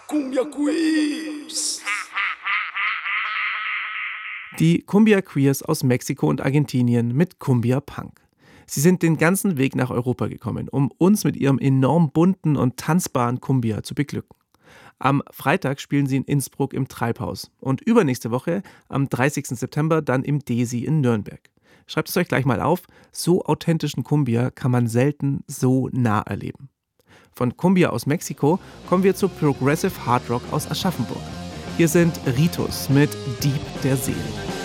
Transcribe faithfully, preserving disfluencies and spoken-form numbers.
Cumbia Quiz. Die Cumbia Queers aus Mexiko und Argentinien mit Cumbia Punk. Sie sind den ganzen Weg nach Europa gekommen, um uns mit ihrem enorm bunten und tanzbaren Cumbia zu beglücken. Am Freitag spielen sie in Innsbruck im Treibhaus und übernächste Woche, am dreißigsten September, dann im Desi in Nürnberg. Schreibt es euch gleich mal auf, so authentischen Cumbia kann man selten so nah erleben. Von Cumbia aus Mexiko kommen wir zu Progressive Hard Rock aus Aschaffenburg. Hier sind Ritus mit Dieb der Seele.